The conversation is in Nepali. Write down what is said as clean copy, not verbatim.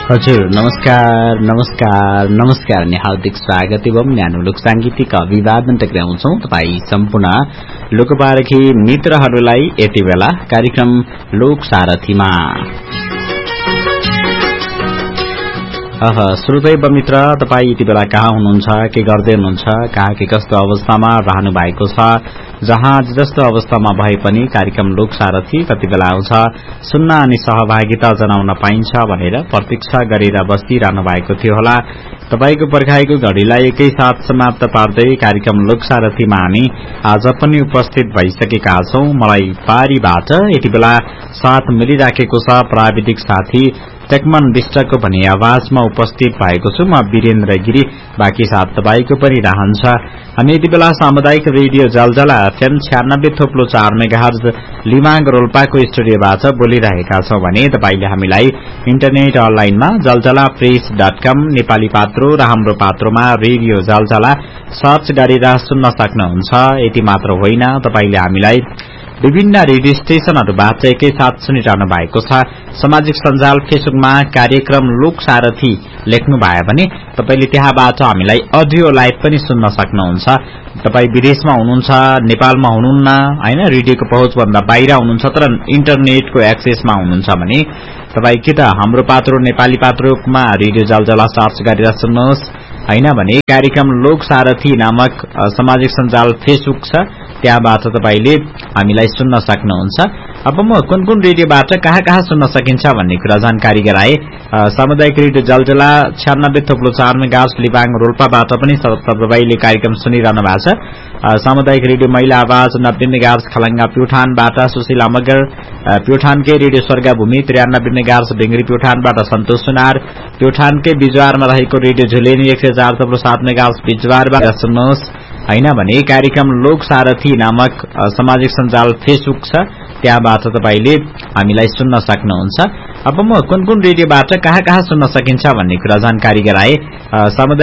हजुर नमस्कार नमस्कार नमस्कार अनि हार्दिक स्वागत एवं न्यानो लोक सांगीतिक अभिवादन टक्राउँछौ तपाई सम्पूर्ण लोकपारखी मित्रहरूलाई यति बेला कार्यक्रम लोक सारथीमा। श्रोतै मित्र तपाई यति बेला कहाँ हुनुहुन्छ, के गर्दै हुनुहुन्छ, कहाँ के कस्तो अवस्थामा रहनु भएको छ, जहाँ जस्तो अवस्थामा भए पनि कार्यक्रम लोक सारथी कति बेला आउँछ सुन्न अनि सहभागिता जनाउन पाइन्छ भनेर प्रतीक्षा गरेर बसिरहनु भएको थियो होला। तपाईको पर्खाइको घड़ीलाई एकै साथ समाप्त पार्दै कार्यक्रम लोक सारथीमा हामी आज पनि उपस्थित भइसकेका छौं। मलाई पारीबाट यति बेला साथ मिलिराखेको छ प्राविधिक साथी टेकमन विष्टको पनि आवाजमा उपस्थित भएको छु म वीरेन्द्र गिरी। बाँकी साथ तपाईको पनि रहन्छ। हामी यति बेला सामुदायिक रेडियो जलजला एफएम 96.4 मेगाहर्ज लिमाङ रोल्पाको स्टुडियोबाट बोलिरहेका छौं भने तपाईले हामीलाई इन्टरनेट अनलाइनमा जलजलाप्रेस.com नेपाली पात्रो र हाम्रो पात्रोमा रेडियो जलजला सर्च गरेर सुन्न सक्नुहुन्छ। यति मात्र होइन, तपाईले हामीलाई विभिन्न रेडियो स्टेशनहरूबाट एकैसाथ सुनिरहनु भएको छ। सामाजिक सञ्जाल फेसबुकमा कार्यक्रम लोक सारथी लेख्नु भयो भने तपाईले त्यहाँबाट हामीलाई अडियो लाइभ पनि सुन्न सक्नुहुन्छ। तपाई विदेशमा हुनुहुन्छ, नेपालमा हुनुहुन्न हैन, रेडियोको पहुँचभन्दा बाहिर हुनुहुन्छ तर इन्टरनेटको एक्सेसमा हुनुहुन्छ भने तपाई कि त हाम्रो पात्रो नेपाली पात्रोमा रेडियो जलजला सर्च गरेर सुन्नुहोस्, हैन भने कार्यक्रम लोक सारथी नामक सामाजिक सञ्जाल फेसबुक छ, त्यहाँबाट तपाईले हामीलाई सुन्न सक्नुहुन्छ। अब म कुन कुन रेडियोबाट कहाँ कहाँ सुन्न सकिन्छ भन्ने कुरा जानकारी गराए। सामुदायिक रेडियो जलजला 96.4 मेगाहर्ज लिबाङ रोल्पाबाट पनि तपाईले कार्यक्रम सुनिरहनु भएको छ। सामुदायिक रेडियो महिला आवाज 90 megahertz Khalanga प्युठानबाट Sushila Magar, प्युठानकै radio स्वर्गभूमि 93 megahertz बेंगरी प्युठानबाट सन्तोष सुनार, प्युठानकै बिजवारमा रहेको रेडियो झुलेनी 104.7 मेगाहर्ज बिजवारबाट सुन्नुहोस्, हैन भने कार्यक्रम लोक सारथी नामक सामाजिक सञ्जाल फेसबुक छ, त्यहाँबाट तपाईले हामीलाई सुन्न सक्नुहुन्छ। अब म कुन कुन रेडियोबाट कहाँ कहाँ सुन्न सकिन्छ भन्ने कुरा जानकारी गराए।